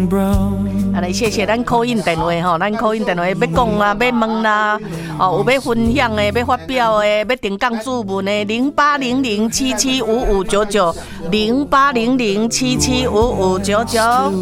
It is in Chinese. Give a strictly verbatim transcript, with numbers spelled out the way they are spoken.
啊，来谢谢咱call in电话吼，咱call in电话要讲啊，要问啦，哦，有要分享的，要发表的，要定讲注文的，零八零零七七五五九九，零八零零七七五五九九。